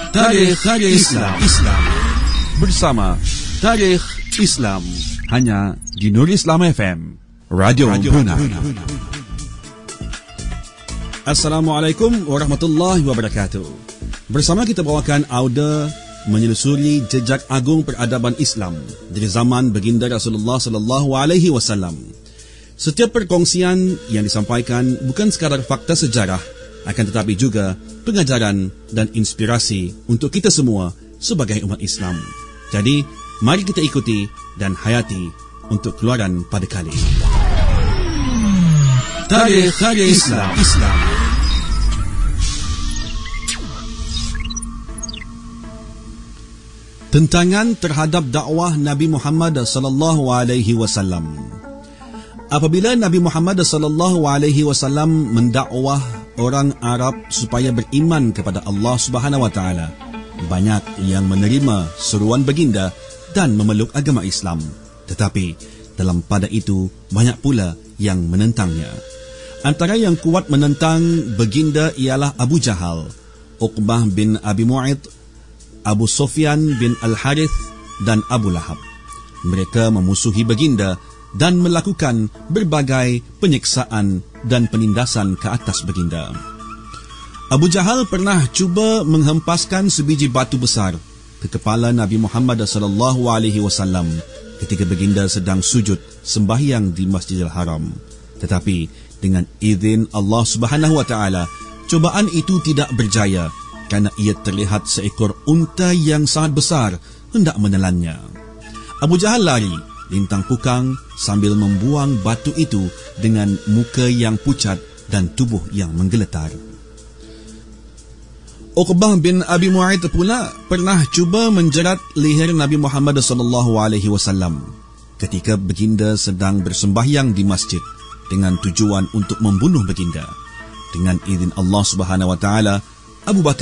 Tarikh Islam bersama Tarikh Islam hanya di Nur Islam FM, Radio Brunei. Assalamualaikum warahmatullahi wabarakatuh. Bersama kita bawakan audio menyelusuri jejak agung peradaban Islam dari zaman baginda Rasulullah sallallahu alaihi wasallam. Setiap perkongsian yang disampaikan bukan sekadar fakta sejarah, akan tetapi juga pengajaran dan inspirasi untuk kita semua sebagai umat Islam. Jadi, mari kita ikuti dan hayati untuk keluaran pada kali. Tarikh Islam. Tentangan terhadap dakwah Nabi Muhammad sallallahu alaihi wasallam. Apabila Nabi Muhammad sallallahu alaihi wasallam mendakwah orang Arab supaya beriman kepada Allah Subhanahu wa taala, banyak yang menerima seruan baginda dan memeluk agama Islam. Tetapi dalam pada itu banyak pula yang menentangnya. Antara yang kuat menentang baginda ialah Abu Jahal, Uqbah bin Abi Mu'ayth, Abu Sufyan bin Al-Harith dan Abu Lahab. Mereka memusuhi baginda dan melakukan berbagai penyiksaan dan penindasan ke atas baginda. Abu Jahal pernah cuba menghempaskan sebiji batu besar ke kepala Nabi Muhammad sallallahu alaihi wasallam ketika baginda sedang sujud sembahyang di Masjidil Haram. Tetapi dengan izin Allah Subhanahu wa taala, cubaan itu tidak berjaya kerana ia terlihat seekor unta yang sangat besar hendak menelannya. Abu Jahal lari lintang pukang sambil membuang batu itu dengan muka yang pucat dan tubuh yang menggeletar. Uqbah bin Abi Mu'ayth pula pernah cuba menjerat leher Nabi Muhammad sallallahu alaihi wasallam ketika baginda sedang bersembahyang di masjid dengan tujuan untuk membunuh baginda. Dengan izin Allah Subhanahu wa taala, Abu Bakar